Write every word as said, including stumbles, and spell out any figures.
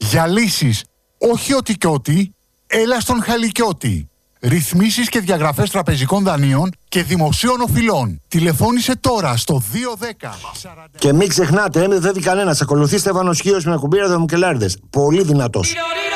Για λύσεις όχι ότι και ότι, έλα στον Χαλικιώτη. Ρυθμίσεις και διαγραφές τραπεζικών δανείων και δημοσίων οφειλών. Τηλεφώνησε τώρα στο δύο δέκα. Και μην ξεχνάτε, δεν θέλει κανένας. Ακολουθήστε Βανοσχίος με κουμπίρα Δομικελάριδες. Πολύ δυνατός.